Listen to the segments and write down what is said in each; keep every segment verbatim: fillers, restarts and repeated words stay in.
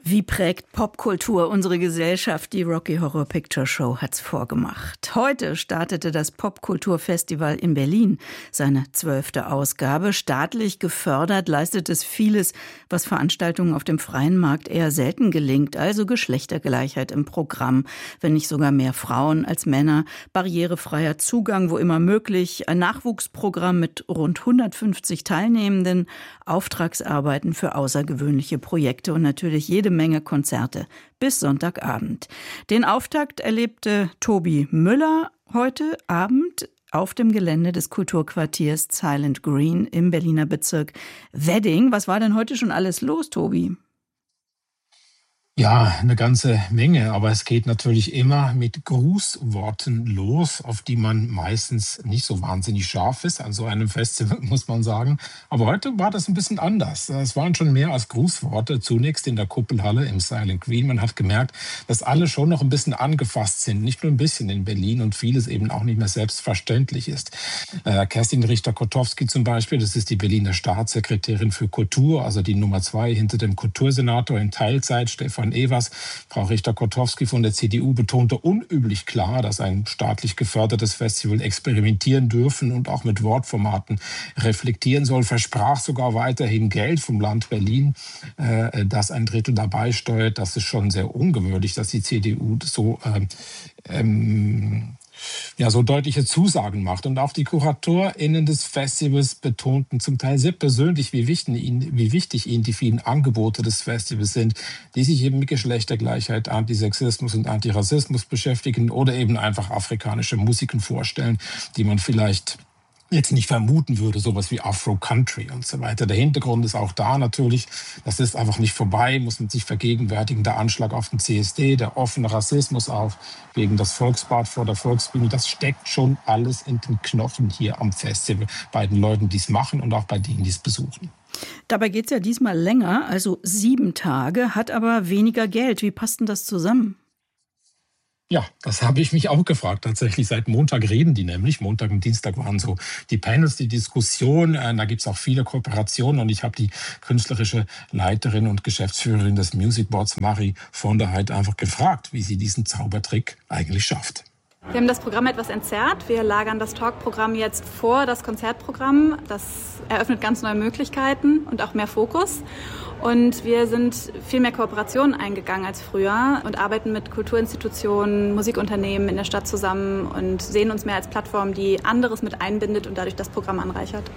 Wie prägt Popkultur unsere Gesellschaft? Die Rocky Horror Picture Show hat's vorgemacht. Heute startete das Popkulturfestival in Berlin seine zwölfte Ausgabe. Staatlich gefördert leistet es vieles, was Veranstaltungen auf dem freien Markt eher selten gelingt. Also Geschlechtergleichheit im Programm, wenn nicht sogar mehr Frauen als Männer, barrierefreier Zugang, wo immer möglich, ein Nachwuchsprogramm mit rund hundertfünfzig Teilnehmenden, Auftragsarbeiten für außergewöhnliche Projekte und natürlich jede Menge Konzerte bis Sonntagabend. Den Auftakt erlebte Tobi Müller heute Abend auf dem Gelände des Kulturquartiers Silent Green im Berliner Bezirk Wedding. Was war denn heute schon alles los, Tobi? Ja, eine ganze Menge, aber es geht natürlich immer mit Grußworten los, auf die man meistens nicht so wahnsinnig scharf ist an so einem Festival, muss man sagen. Aber heute war das ein bisschen anders. Es waren schon mehr als Grußworte. Zunächst in der Kuppelhalle im Silent Green. Man hat gemerkt, dass alle schon noch ein bisschen angefasst sind. Nicht nur ein bisschen in Berlin und vieles eben auch nicht mehr selbstverständlich ist. Äh, Kerstin Richter-Kotowski zum Beispiel, das ist die Berliner Staatssekretärin für Kultur, also die Nummer zwei hinter dem Kultursenator in Teilzeit, Stefan Evers. Frau Richter-Kotowski von der C D U betonte unüblich klar, dass ein staatlich gefördertes Festival experimentieren dürfen und auch mit Wortformaten reflektieren soll, versprach sogar weiterhin Geld vom Land Berlin, äh, das ein Drittel dabei steuert. Das ist schon sehr ungewöhnlich, dass die C D U so ähm, ähm, ja, so deutliche Zusagen macht. Und auch die KuratorInnen des Festivals betonten zum Teil sehr persönlich, wie wichtig ihnen, wie wichtig ihnen die vielen Angebote des Festivals sind, die sich eben mit Geschlechtergleichheit, Antisexismus und Antirassismus beschäftigen oder eben einfach afrikanische Musiken vorstellen, die man vielleicht jetzt nicht vermuten würde, sowas wie Afro-Country und so weiter. Der Hintergrund ist auch da natürlich, das ist einfach nicht vorbei, muss man sich vergegenwärtigen, der Anschlag auf den C S D, der offene Rassismus auch gegen das Volksbad vor der Volksbühne, das steckt schon alles in den Knochen hier am Festival, bei den Leuten, die es machen und auch bei denen, die es besuchen. Dabei geht es ja diesmal länger, also sieben Tage, hat aber weniger Geld. Wie passt denn das zusammen? Ja, das habe ich mich auch gefragt. Tatsächlich seit Montag reden die nämlich. Montag und Dienstag waren so die Panels, die Diskussion. Äh, da gibt es auch viele Kooperationen. Und ich habe die künstlerische Leiterin und Geschäftsführerin des Music Boards, Marie von der Heid, einfach gefragt, wie sie diesen Zaubertrick eigentlich schafft. Wir haben das Programm etwas entzerrt. Wir lagern das Talkprogramm jetzt vor das Konzertprogramm. Das eröffnet ganz neue Möglichkeiten und auch mehr Fokus. Und wir sind viel mehr Kooperationen eingegangen als früher und arbeiten mit Kulturinstitutionen, Musikunternehmen in der Stadt zusammen und sehen uns mehr als Plattform, die anderes mit einbindet und dadurch das Programm anreichert.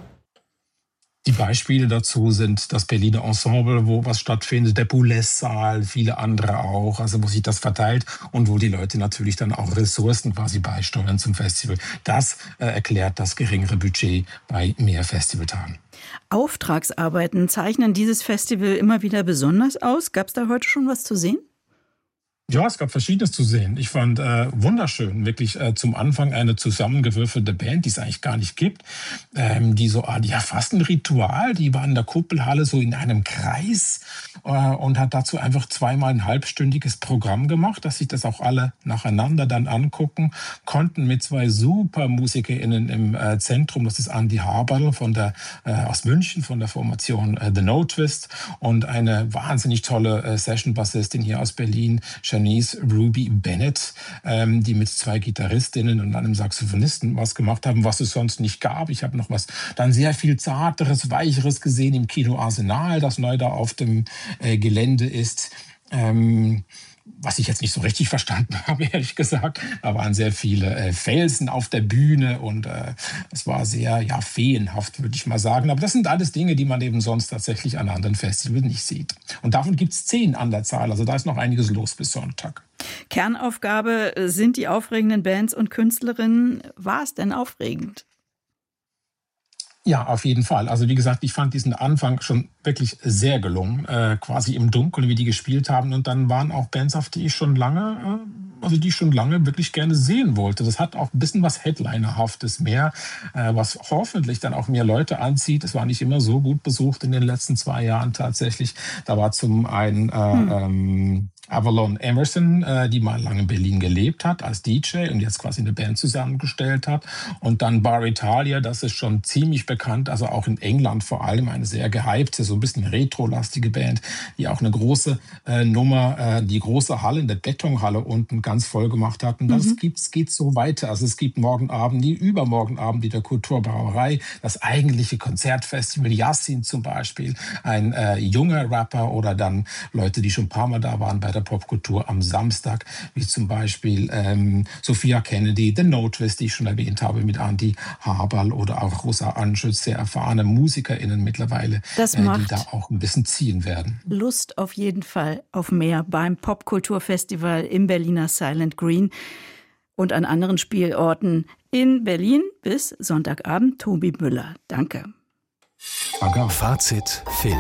Die Beispiele dazu sind das Berliner Ensemble, wo was stattfindet, der Boulez-Saal, viele andere auch, also wo sich das verteilt und wo die Leute natürlich dann auch Ressourcen quasi beisteuern zum Festival. Das äh, erklärt das geringere Budget bei mehr Festivaltagen. Auftragsarbeiten zeichnen dieses Festival immer wieder besonders aus. Gab es da heute schon was zu sehen? Ja, es gab Verschiedenes zu sehen. Ich fand äh, wunderschön, wirklich äh, zum Anfang eine zusammengewürfelte Band, die es eigentlich gar nicht gibt, ähm, die so, ah, ja, fast ein Ritual, die war in der Kuppelhalle so in einem Kreis äh, und hat dazu einfach zweimal ein halbstündiges Programm gemacht, dass sich das auch alle nacheinander dann angucken konnten mit zwei super MusikerInnen im äh, Zentrum. Das ist Andi Haberl von der, äh, aus München von der Formation äh, The No Twist und eine wahnsinnig tolle äh, Session-Bassistin hier aus Berlin, Janice Ruby Bennett, ähm, die mit zwei Gitarristinnen und einem Saxophonisten was gemacht haben, was es sonst nicht gab. Ich habe noch was dann sehr viel Zarteres, Weicheres gesehen im Kino Arsenal, das neu da auf dem äh, Gelände ist. Ähm, was ich jetzt nicht so richtig verstanden habe, ehrlich gesagt. Da waren sehr viele äh, Felsen auf der Bühne und äh, es war sehr ja, feenhaft, würde ich mal sagen. Aber das sind alles Dinge, die man eben sonst tatsächlich an anderen Festivals nicht sieht. Und davon gibt es zehn an der Zahl. Also da ist noch einiges los bis Sonntag. Kernaufgabe sind die aufregenden Bands und Künstlerinnen. War es denn aufregend? Ja, auf jeden Fall. Also wie gesagt, ich fand diesen Anfang schon wirklich sehr gelungen, äh, quasi im Dunkeln, wie die gespielt haben. Und dann waren auch Bands, auf die ich schon lange, äh, also die ich schon lange wirklich gerne sehen wollte. Das hat auch ein bisschen was Headlinerhaftes mehr, äh, was hoffentlich dann auch mehr Leute anzieht. Es war nicht immer so gut besucht in den letzten zwei Jahren tatsächlich. Da war zum einen äh, hm. ähm, Avalon Emerson, äh, die mal lange in Berlin gelebt hat als D J und jetzt quasi eine Band zusammengestellt hat. Und dann Bar Italia, das ist schon ziemlich bekannt, also auch in England vor allem eine sehr gehypte, so ein bisschen retro-lastige Band, die auch eine große äh, Nummer, äh, die große Halle in der Betonhalle unten ganz voll gemacht hat. Und das mhm. gibt's, geht so weiter. Also es gibt morgen Abend, die übermorgen Abend die der Kulturbrauerei, das eigentliche Konzertfestival, Yassin zum Beispiel, ein äh, junger Rapper oder dann Leute, die schon ein paar Mal da waren bei der Popkultur am Samstag, wie zum Beispiel ähm, Sophia Kennedy, The Notorious, die ich schon erwähnt habe, mit Andy Haberl oder auch Rosa Anschütz, sehr erfahrene MusikerInnen mittlerweile, das äh, macht die da auch ein bisschen ziehen werden. Lust auf jeden Fall auf mehr beim Popkulturfestival im Berliner Silent Green und an anderen Spielorten in Berlin bis Sonntagabend. Tobi Müller, danke. Danke. Fazit Film.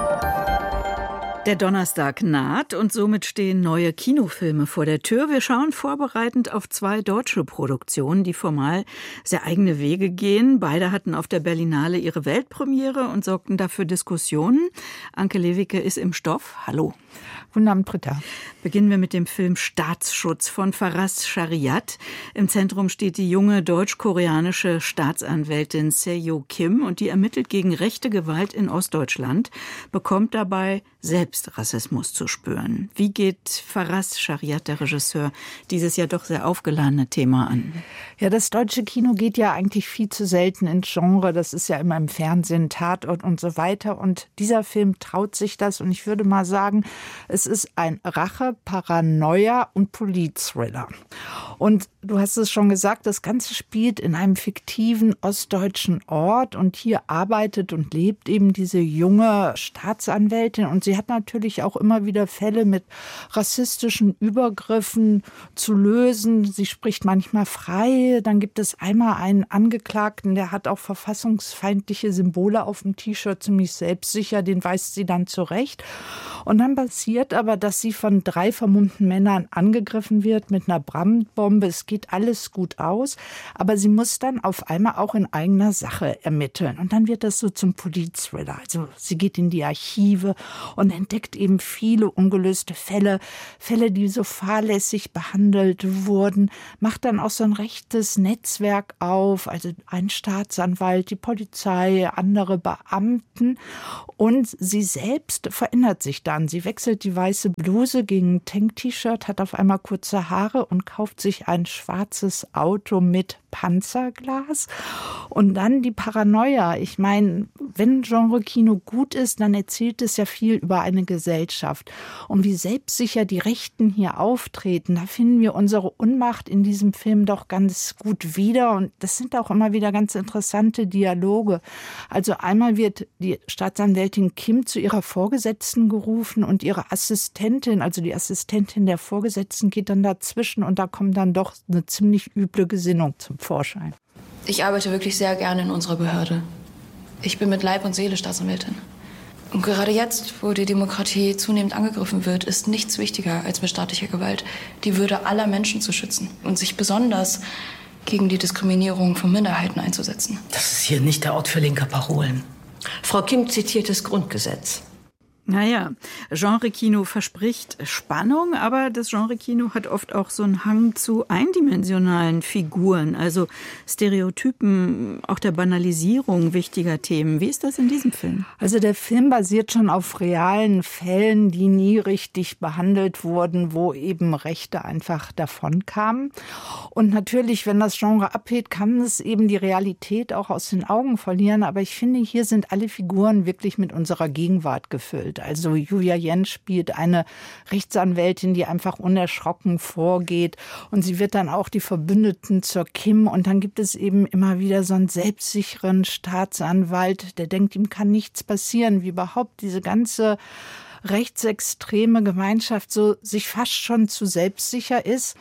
Der Donnerstag naht und somit stehen neue Kinofilme vor der Tür. Wir schauen vorbereitend auf zwei deutsche Produktionen, die formal sehr eigene Wege gehen. Beide hatten auf der Berlinale ihre Weltpremiere und sorgten dafür Diskussionen. Anke Lewicke ist im Stoff. Hallo. Guten Abend, Britta. Beginnen wir mit dem Film Staatsschutz von Faraz Shariat. Im Zentrum steht die junge deutsch-koreanische Staatsanwältin Seo Kim und die ermittelt gegen rechte Gewalt in Ostdeutschland, bekommt dabei selbst Rassismus zu spüren. Wie geht Faraz Shariat, der Regisseur, dieses ja doch sehr aufgeladene Thema an? Ja, das deutsche Kino geht ja eigentlich viel zu selten ins Genre. Das ist ja immer im Fernsehen, Tatort und so weiter. Und dieser Film traut sich das. Und ich würde mal sagen, es ist ein Rache-, Paranoia- und Polit-Thriller. Und du hast es schon gesagt, das Ganze spielt in einem fiktiven ostdeutschen Ort. Und hier arbeitet und lebt eben diese junge Staatsanwältin. Und sie hat natürlich auch immer wieder Fälle mit rassistischen Übergriffen zu lösen. Sie spricht manchmal frei. Dann gibt es einmal einen Angeklagten, der hat auch verfassungsfeindliche Symbole auf dem T-Shirt, ziemlich selbstsicher. Den weist sie dann zurecht. Und dann passiert aber, dass sie von drei vermummten Männern angegriffen wird mit einer Brandbombe. Es geht alles gut aus, aber sie muss dann auf einmal auch in eigener Sache ermitteln. Und dann wird das so zum Polit-Thriller. Also sie geht in die Archive und entdeckt eben viele ungelöste Fälle, Fälle, die so fahrlässig behandelt wurden, macht dann auch so ein rechtes Netzwerk auf, also ein Staatsanwalt, die Polizei, andere Beamten. Und sie selbst verändert sich dann. Sie wechselt die weiße Bluse gegen ein Tank-T-Shirt, hat auf einmal kurze Haare und kauft sich ein schwarzes Auto mit Panzerglas. Und dann die Paranoia. Ich meine, wenn Genre-Kino gut ist, dann erzählt es ja viel über eine Gesellschaft. Und wie selbstsicher die Rechten hier auftreten, da finden wir unsere Unmacht in diesem Film doch ganz gut wieder. Und das sind auch immer wieder ganz interessante Dialoge. Also einmal wird die Staatsanwältin Kim zu ihrer Vorgesetzten gerufen und ihre Assistentin, also die Assistentin der Vorgesetzten, geht dann dazwischen und da kommt dann doch eine ziemlich üble Gesinnung zum Vorschein. Ich arbeite wirklich sehr gerne in unserer Behörde. Ich bin mit Leib und Seele Staatsanwältin. Und gerade jetzt, wo die Demokratie zunehmend angegriffen wird, ist nichts wichtiger als mit staatlicher Gewalt die Würde aller Menschen zu schützen und sich besonders gegen die Diskriminierung von Minderheiten einzusetzen. Das ist hier nicht der Ort für linke Parolen. Frau Kim zitiert das Grundgesetz. Naja, Genre-Kino verspricht Spannung, aber das Genre-Kino hat oft auch so einen Hang zu eindimensionalen Figuren, also Stereotypen, auch der Banalisierung wichtiger Themen. Wie ist das in diesem Film? Also der Film basiert schon auf realen Fällen, die nie richtig behandelt wurden, wo eben Rechte einfach davonkamen. Und natürlich, wenn das Genre abhebt, kann es eben die Realität auch aus den Augen verlieren. Aber ich finde, hier sind alle Figuren wirklich mit unserer Gegenwart gefüllt. Also Julia Jentsch spielt eine Rechtsanwältin, die einfach unerschrocken vorgeht. Und sie wird dann auch die Verbündeten zur Kim. Und dann gibt es eben immer wieder so einen selbstsicheren Staatsanwalt, der denkt, ihm kann nichts passieren, wie überhaupt diese ganze rechtsextreme Gemeinschaft so sich fast schon zu selbstsicher ist.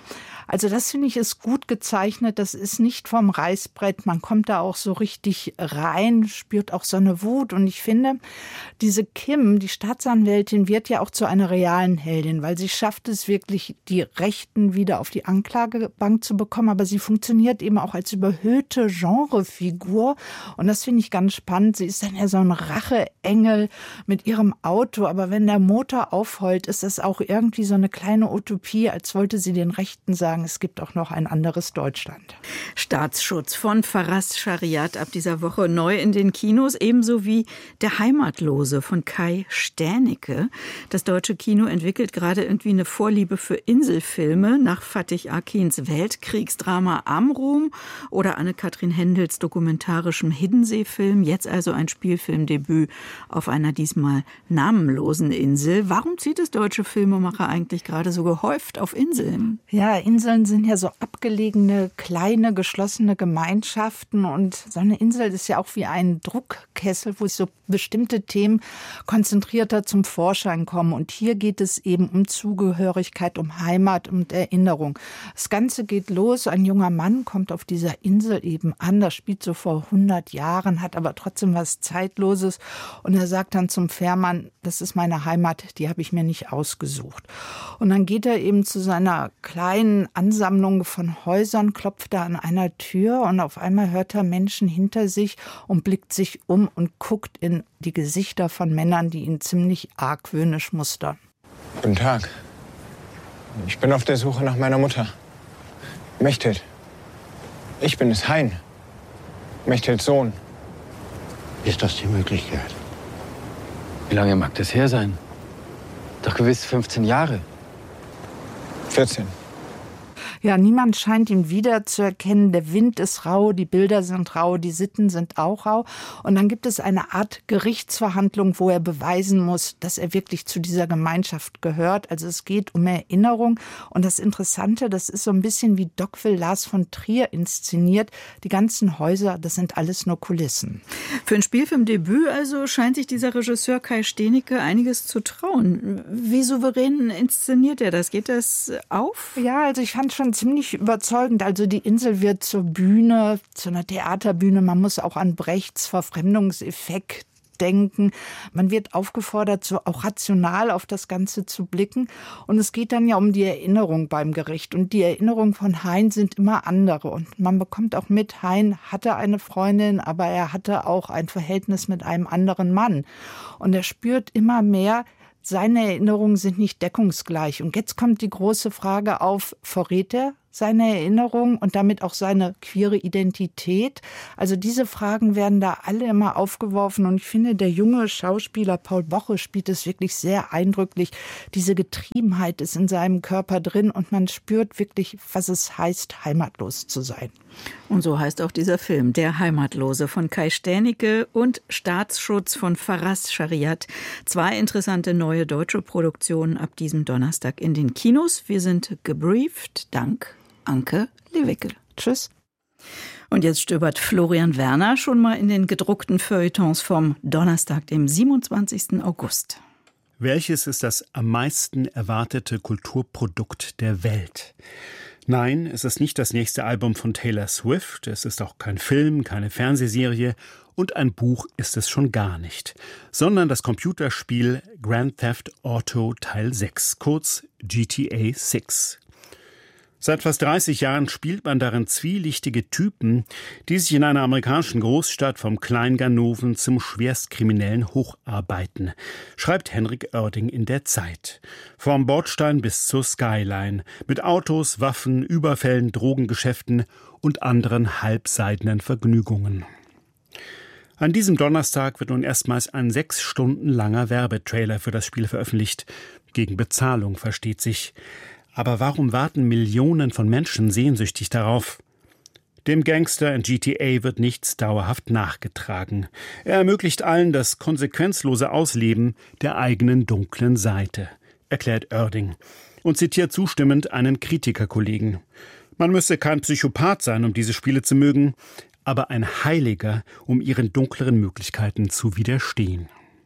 Also das finde ich ist gut gezeichnet. Das ist nicht vom Reißbrett. Man kommt da auch so richtig rein, spürt auch so eine Wut. Und ich finde, diese Kim, die Staatsanwältin, wird ja auch zu einer realen Heldin, weil sie schafft es wirklich, die Rechten wieder auf die Anklagebank zu bekommen. Aber sie funktioniert eben auch als überhöhte Genrefigur. Und das finde ich ganz spannend. Sie ist dann ja so ein Racheengel mit ihrem Auto. Aber wenn der Motor aufheult, ist das auch irgendwie so eine kleine Utopie, als wollte sie den Rechten sagen, es gibt auch noch ein anderes Deutschland. Staatsschutz von Faraz Shariat ab dieser Woche neu in den Kinos, ebenso wie Der Heimatlose von Kai Stänicke. Das deutsche Kino entwickelt gerade irgendwie eine Vorliebe für Inselfilme nach Fatih Akins Weltkriegsdrama Amrum oder Anne-Kathrin Händels dokumentarischem Hiddensee-Film. Jetzt also ein Spielfilmdebüt auf einer diesmal namenlosen Insel. Warum zieht es deutsche Filmemacher eigentlich gerade so gehäuft auf Inseln? Ja, Inseln sind ja so abgelegene, kleine, geschlossene Gemeinschaften. Und so eine Insel ist ja auch wie ein Druckkessel, wo so bestimmte Themen konzentrierter zum Vorschein kommen. Und hier geht es eben um Zugehörigkeit, um Heimat und Erinnerung. Das Ganze geht los. Ein junger Mann kommt auf dieser Insel eben an. Das spielt so vor hundert Jahren, hat aber trotzdem was Zeitloses. Und er sagt dann zum Fährmann, das ist meine Heimat, die habe ich mir nicht ausgesucht. Und dann geht er eben zu seiner kleinen Ansammlung von Häusern, klopft da an einer Tür und auf einmal hört er Menschen hinter sich und blickt sich um und guckt in die Gesichter von Männern, die ihn ziemlich argwöhnisch mustern. Guten Tag. Ich bin auf der Suche nach meiner Mutter. Mechthild. Ich bin es, Hein. Mechthilds Sohn. Ist das die Möglichkeit? Wie lange mag das her sein? Doch gewiss fünfzehn Jahre. vierzehn. Ja, niemand scheint ihn wiederzuerkennen. Der Wind ist rau, die Bilder sind rau, die Sitten sind auch rau. Und dann gibt es eine Art Gerichtsverhandlung, wo er beweisen muss, dass er wirklich zu dieser Gemeinschaft gehört. Also es geht um Erinnerung. Und das Interessante, das ist so ein bisschen wie Dogville Lars von Trier inszeniert. Die ganzen Häuser, das sind alles nur Kulissen. Für ein Spielfilmdebüt also scheint sich dieser Regisseur Kai Stänicke einiges zu trauen. Wie souverän inszeniert er das? Geht das auf? Ja, also ich fand schon ziemlich überzeugend. Also die Insel wird zur Bühne, zu einer Theaterbühne. Man muss auch an Brechts Verfremdungseffekt denken. Man wird aufgefordert, so auch rational auf das Ganze zu blicken. Und es geht dann ja um die Erinnerung beim Gericht. Und die Erinnerungen von Hein sind immer andere. Und man bekommt auch mit, Hein hatte eine Freundin, aber er hatte auch ein Verhältnis mit einem anderen Mann. Und er spürt immer mehr, seine Erinnerungen sind nicht deckungsgleich. Und jetzt kommt die große Frage auf, verrät er seine Erinnerung und damit auch seine queere Identität? Also diese Fragen werden da alle immer aufgeworfen. Und ich finde, der junge Schauspieler Paul Boche spielt es wirklich sehr eindrücklich. Diese Getriebenheit ist in seinem Körper drin und man spürt wirklich, was es heißt, heimatlos zu sein. Und so heißt auch dieser Film, Der Heimatlose von Kai Stänicke und Staatsschutz von Faraz Shariat. Zwei interessante neue deutsche Produktionen ab diesem Donnerstag in den Kinos. Wir sind gebrieft. Dank Anke Lewickel. Tschüss. Und jetzt stöbert Florian Werner schon mal in den gedruckten Feuilletons vom Donnerstag, dem siebenundzwanzigsten August. Welches ist das am meisten erwartete Kulturprodukt der Welt? Nein, es ist nicht das nächste Album von Taylor Swift, es ist auch kein Film, keine Fernsehserie und ein Buch ist es schon gar nicht, sondern das Computerspiel Grand Theft Auto Teil sechs, kurz G T A sechs. Seit fast dreißig Jahren spielt man darin zwielichtige Typen, die sich in einer amerikanischen Großstadt vom Kleinganoven zum Schwerstkriminellen hocharbeiten, schreibt Henrik Oerding in der Zeit. Vom Bordstein bis zur Skyline, mit Autos, Waffen, Überfällen, Drogengeschäften und anderen halbseidenen Vergnügungen. An diesem Donnerstag wird nun erstmals ein sechs Stunden langer Werbetrailer für das Spiel veröffentlicht. Gegen Bezahlung, versteht sich. Aber warum warten Millionen von Menschen sehnsüchtig darauf? Dem Gangster in G T A wird nichts dauerhaft nachgetragen. Er ermöglicht allen das konsequenzlose Ausleben der eigenen dunklen Seite, erklärt Oerding und zitiert zustimmend einen Kritikerkollegen. Man müsse kein Psychopath sein, um diese Spiele zu mögen, aber ein Heiliger, um ihren dunkleren Möglichkeiten zu widerstehen.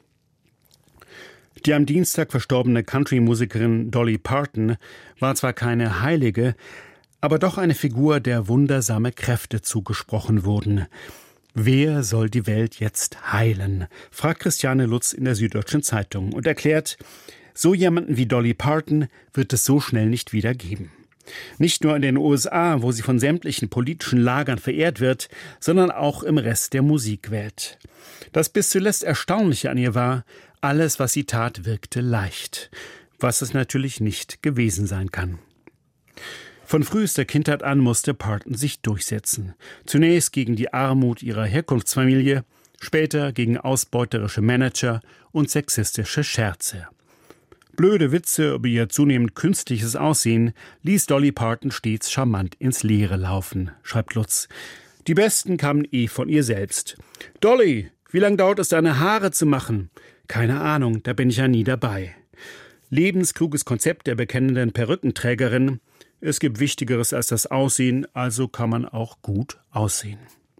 Die am Dienstag verstorbene Country-Musikerin Dolly Parton war zwar keine Heilige, aber doch eine Figur, der wundersame Kräfte zugesprochen wurden. Wer soll die Welt jetzt heilen? Fragt Christiane Lutz in der Süddeutschen Zeitung und erklärt, so jemanden wie Dolly Parton wird es so schnell nicht wieder geben. Nicht nur in den U S A, wo sie von sämtlichen politischen Lagern verehrt wird, sondern auch im Rest der Musikwelt. Das bis zuletzt Erstaunliche an ihr war, alles, was sie tat, wirkte leicht, was es natürlich nicht gewesen sein kann. Von frühester Kindheit an musste Parton sich durchsetzen. Zunächst gegen die Armut ihrer Herkunftsfamilie, später gegen ausbeuterische Manager und sexistische Scherze. Blöde Witze über ihr zunehmend künstliches Aussehen ließ Dolly Parton stets charmant ins Leere laufen, schreibt Lutz. Die besten kamen eh von ihr selbst. »Dolly, wie lange dauert es, deine Haare zu machen?« »Keine Ahnung, da bin ich ja nie dabei.« Lebenskluges Konzept der bekennenden Perückenträgerin. Es gibt Wichtigeres als das Aussehen, also kann man auch gut aussehen.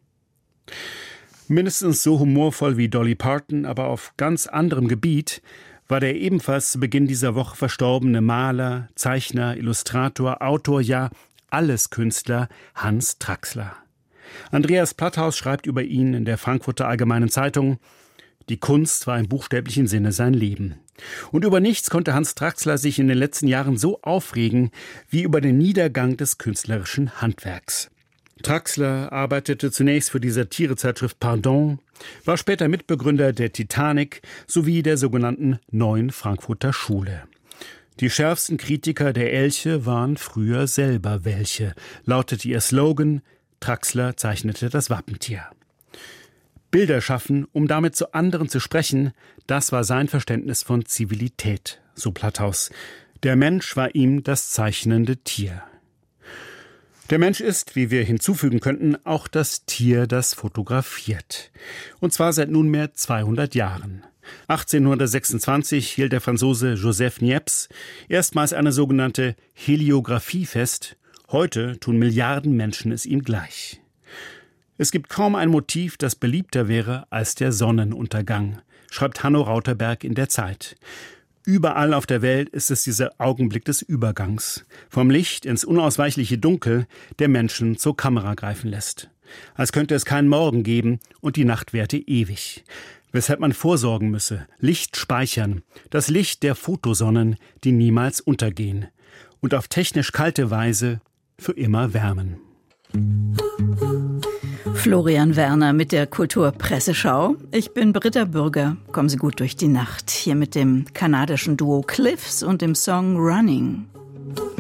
Mindestens so humorvoll wie Dolly Parton, aber auf ganz anderem Gebiet, war der ebenfalls zu Beginn dieser Woche verstorbene Maler, Zeichner, Illustrator, Autor, ja Alleskünstler Hans Traxler. Andreas Platthaus schreibt über ihn in der Frankfurter Allgemeinen Zeitung: Die Kunst war im buchstäblichen Sinne sein Leben. Und über nichts konnte Hans Traxler sich in den letzten Jahren so aufregen wie über den Niedergang des künstlerischen Handwerks. Traxler arbeitete zunächst für die Satirezeitschrift Pardon, war später Mitbegründer der Titanic sowie der sogenannten Neuen Frankfurter Schule. Die schärfsten Kritiker der Elche waren früher selber welche, lautete ihr Slogan. Traxler zeichnete das Wappentier. Bilder schaffen, um damit zu anderen zu sprechen, das war sein Verständnis von Zivilität, so Platthaus. Der Mensch war ihm das zeichnende Tier. Der Mensch ist, wie wir hinzufügen könnten, auch das Tier, das fotografiert. Und zwar seit nunmehr zweihundert Jahren. achtzehnhundertsechsundzwanzig hielt der Franzose Joseph Niepce erstmals eine sogenannte Heliographie fest. Heute tun Milliarden Menschen es ihm gleich. Es gibt kaum ein Motiv, das beliebter wäre als der Sonnenuntergang, schreibt Hanno Rauterberg in der Zeit. Überall auf der Welt ist es dieser Augenblick des Übergangs, vom Licht ins unausweichliche Dunkel, der Menschen zur Kamera greifen lässt. Als könnte es keinen Morgen geben und die Nacht währte ewig. Weshalb man vorsorgen müsse, Licht speichern, das Licht der Fotosonnen, die niemals untergehen und auf technisch kalte Weise für immer wärmen. Florian Werner mit der Kulturpresseschau. Ich bin Britta Bürger. Kommen Sie gut durch die Nacht. Hier mit dem kanadischen Duo Cliffs und dem Song Running.